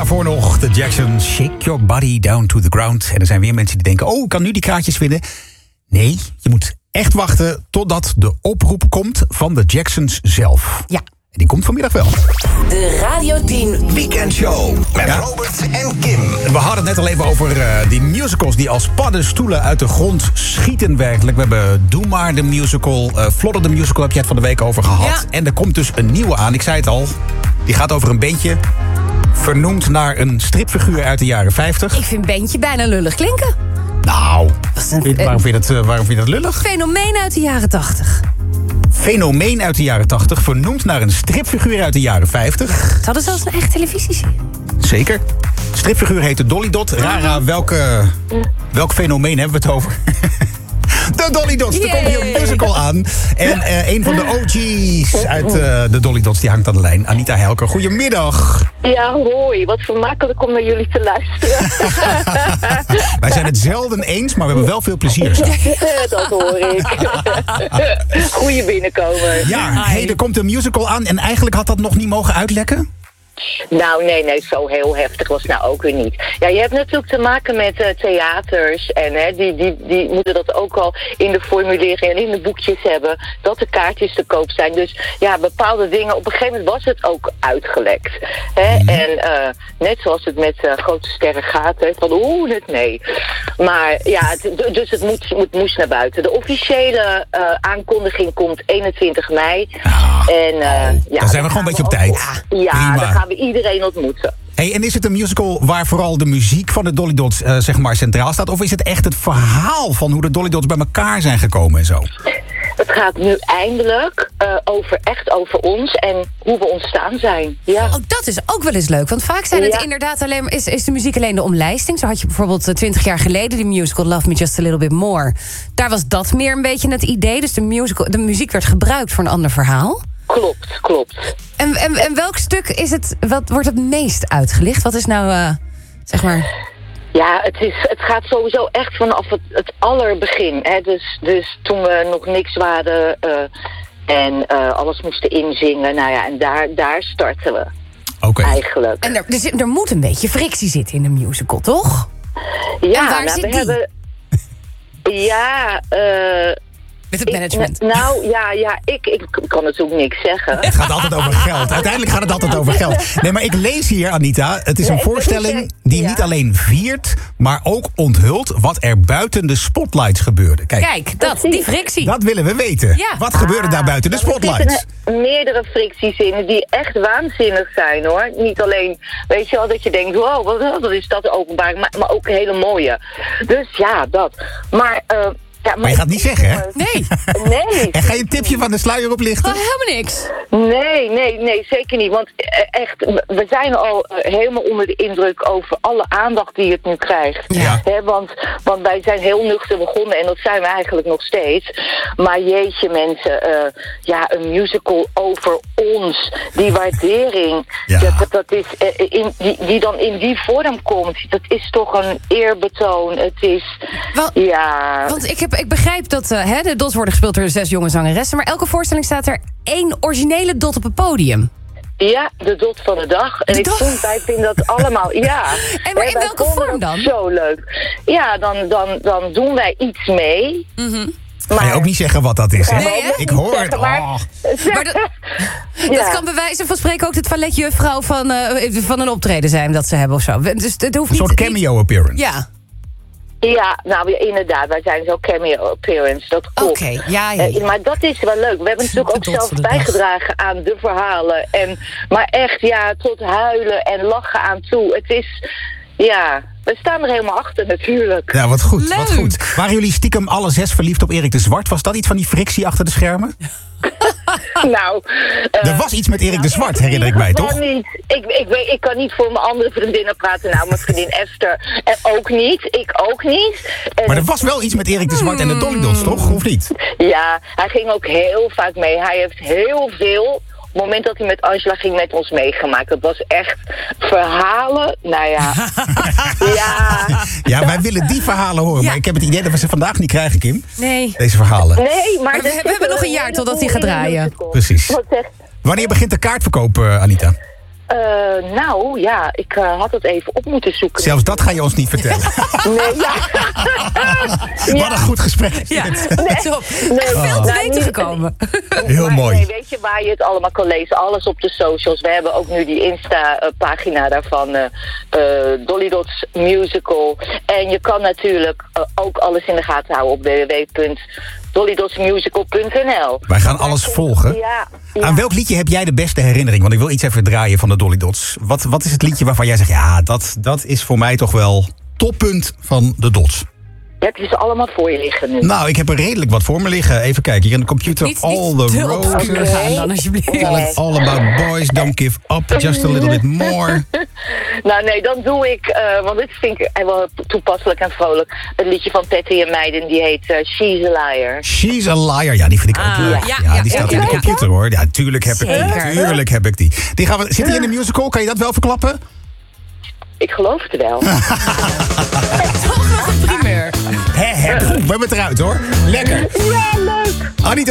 Daarvoor nog de Jacksons, Shake Your Body Down to the Ground. En er zijn weer mensen die denken, ik kan nu die kaartjes winnen. Nee, je moet echt wachten totdat de oproep komt van de Jacksons zelf. Ja. En die komt vanmiddag wel. De Radio 10 Weekendshow met Robert en Kim. We hadden het net al even over die musicals die als paddenstoelen uit de grond schieten werkelijk. We hebben Doe Maar de musical, Flodder de musical heb je het van de week over gehad. Ja. En er komt dus een nieuwe aan, ik zei het al. Die gaat over een beentje vernoemd naar een stripfiguur uit de jaren 50. Ik vind Bentje bijna lullig klinken. Nou, Een waarom vind je dat lullig? fenomeen uit de jaren 80. Fenomeen uit de jaren 80, vernoemd naar een stripfiguur uit de jaren 50. Ze hadden zelfs een eigen televisieserie. Zeker. Stripfiguur heette Dolly Dot. Rara, welk fenomeen hebben we het over? De Dolly Dots, er komt hier een musical aan. En een van de OG's uit de Dolly Dots, die hangt aan de lijn. Anita Helker, goedemiddag. Ja, hoi. Wat vermakkelijk om naar jullie te luisteren. Wij zijn het zelden eens, maar we hebben wel veel plezier. Dat hoor ik. Goeie binnenkomer. Ja, er komt een musical aan en eigenlijk had dat nog niet mogen uitlekken? Nou, nee, zo heel heftig was het nou ook weer niet. Ja, je hebt natuurlijk te maken met theaters en die moeten dat ook al in de formulering en in de boekjes hebben, dat de kaartjes te koop zijn. Dus ja, bepaalde dingen, op een gegeven moment was het ook uitgelekt. Hè? Mm. En net zoals het met grote sterren gaat, hè, van nee. Maar ja, dus het moest naar buiten. De officiële aankondiging komt 21 mei. Dan zijn we gewoon een beetje op tijd. Ja, dan gaan we iedereen ontmoeten. Hey, en is het een musical waar vooral de muziek van de Dolly Dots zeg maar centraal staat? Of is het echt het verhaal van hoe de Dolly Dots bij elkaar zijn gekomen en zo? Het gaat nu eindelijk over ons en hoe we ontstaan zijn. Ja. Oh, dat is ook wel eens leuk. Want vaak zijn het inderdaad alleen maar, is de muziek alleen de omlijsting. Zo had je bijvoorbeeld 20 jaar geleden die musical Love Me Just a Little Bit More. Daar was dat meer een beetje het idee. Dus de muziek werd gebruikt voor een ander verhaal. Klopt. En welk stuk is het, wat wordt het meest uitgelicht? Wat is nou, zeg maar... Ja, het gaat sowieso echt vanaf het allerbegin. Hè? Dus toen we nog niks waren en alles moesten inzingen. Nou ja, en daar starten we. Okay. Eigenlijk. En er moet een beetje frictie zitten in een musical, toch? Ja, en waar zit die? Hebben... Ja, met het management. Ik kan natuurlijk niks zeggen. Het gaat altijd over geld. Uiteindelijk gaat het altijd over geld. Nee, maar ik lees hier, Anita, het is een voorstelling die niet alleen viert, maar ook onthult wat er buiten de spotlights gebeurde. Kijk, die frictie. Dat willen we weten. Ja. Wat gebeurde daar buiten de spotlights? Er zitten meerdere fricties in die echt waanzinnig zijn, hoor. Niet alleen, weet je wel, dat je denkt, wow, wat is dat openbaar, maar ook hele mooie. Dus ja, dat. Maar je gaat niet zeggen, hè? Nee. En ga je een tipje van de sluier oplichten? Oh, helemaal niks. Nee, zeker niet. Want echt, we zijn al helemaal onder de indruk over alle aandacht die het nu krijgt. Ja. Want wij zijn heel nuchter begonnen en dat zijn we eigenlijk nog steeds. Maar jeetje mensen, een musical over ons, die waardering, dat is, die dan in die vorm komt, dat is toch een eerbetoon. Het is, Want ik begrijp dat de dots worden gespeeld door 6 jonge zangeressen, maar elke voorstelling staat er 1 originele dot op het podium. Ja, de dot van de dag. En wij vinden dat allemaal, ja. En in welke vorm dan? Zo leuk. Ja, dan doen wij iets mee. Mm-hmm. Ga je ook niet zeggen wat dat is, hè? Nee, hè? Ik hoor het. Maar dat kan bij wijze van spreken ook het toiletjuffrouw van een optreden zijn dat ze hebben of zo. Dus het hoeft niet... Een soort cameo appearance. Ja. Ja, nou inderdaad, wij zijn zo cameo appearance, dat klopt. Oké, ja. Maar dat is wel leuk. We hebben natuurlijk ook zelf bijgedragen aan de verhalen. Maar echt, tot huilen en lachen aan toe. Het is, we staan er helemaal achter natuurlijk. Ja, wat goed, leuk. Wat goed. Waren jullie stiekem alle 6 verliefd op Erik de Zwart? Was dat iets van die frictie achter de schermen? Er was iets met Erik de Zwart, herinner ik mij, toch? Niet. Ik kan niet voor mijn andere vriendinnen praten. Nou, mijn vriendin Esther ook niet. Ik ook niet. Maar er was wel iets met Erik de Zwart en de Dolly Dots, toch? Of niet? Ja, hij ging ook heel vaak mee. Hij heeft heel veel... Op het moment dat hij met Angela ging met ons meegemaakt. Dat was echt verhalen. Nou ja. Ja, wij willen die verhalen horen. Maar ik heb het idee dat we ze vandaag niet krijgen, Kim. Nee. Deze verhalen. Nee, maar we hebben nog een jaar totdat hij gaat draaien. Precies. Wanneer begint de kaartverkoop, Anita? Nou, ja, ik had het even op moeten zoeken. Zelfs dat ga je ons niet vertellen. Nee, ja. Wat een goed gesprek. Ja, top. Nee, Veel te weten gekomen. Heel maar, mooi. Nee, weet je waar je het allemaal kan lezen? Alles op de socials. We hebben ook nu die Insta-pagina daarvan. Dolly Dots Musical. En je kan natuurlijk ook alles in de gaten houden op www.dollydotsmusical.nl. Wij gaan alles volgen. Ja. Aan welk liedje heb jij de beste herinnering? Want ik wil iets even draaien van de Dolly Dots. Wat is het liedje waarvan jij zegt... ja, dat is voor mij toch wel toppunt van de Dots? Heb je ze allemaal voor je liggen nu? Nou, ik heb er redelijk wat voor me liggen. Even kijken, hier aan de computer. Niet All the te roses. obscuur gaan dan, alsjeblieft. Tell it all about boys, don't give up, just a little bit more. Nou nee, dan doe ik, want dit vind ik wel toepasselijk en vrolijk, het liedje van Patty en Meiden, die heet She's a Liar. She's a liar. Ja, die vind ik ook leuk. ja, die staat in de computer hoor. Ja, tuurlijk heb ik die. Zeker. Tuurlijk heb ik die. Zit die in de musical? Kan je dat wel verklappen? Ik geloof het wel. Toch nog een primeur. We hebben het eruit hoor. Lekker. Ja, leuk. Anita.